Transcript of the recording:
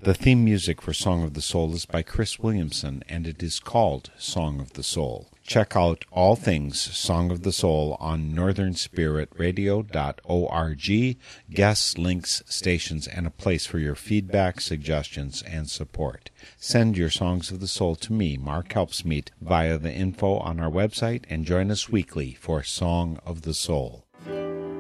The theme music for Song of the Soul is by Chris Williamson, and it is called Song of the Soul. Check out all things Song of the Soul on northernspiritradio.org, guests, links, stations, and a place for your feedback, suggestions, and support. Send your Songs of the Soul to me, Mark Helpsmeet, via the info on our website, and join us weekly for Song of the Soul.